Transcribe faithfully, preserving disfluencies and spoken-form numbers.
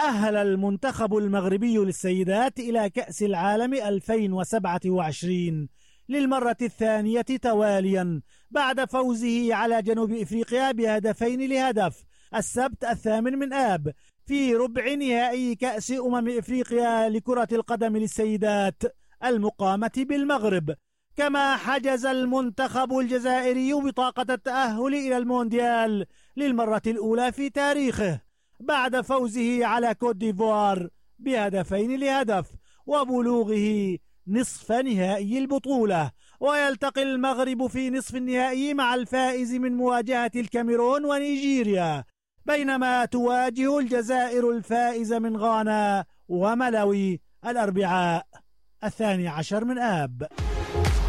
تأهل المنتخب المغربي للسيدات إلى كأس العالم ألفين وسبعة وعشرين للمرة الثانية تواليا بعد فوزه على جنوب إفريقيا بهدفين لهدف السبت الثامن من آب في ربع نهائي كأس أمم إفريقيا لكرة القدم للسيدات المقامة بالمغرب. كما حجز المنتخب الجزائري بطاقة التأهل إلى المونديال للمرة الأولى في تاريخه بعد فوزه على كوت ديفوار بهدفين لهدف وبلوغه نصف نهائي البطولة. ويلتقي المغرب في نصف النهائي مع الفائز من مواجهة الكاميرون ونيجيريا، بينما تواجه الجزائر الفائز من غانا وملاوي الأربعاء الثاني عشر من آب.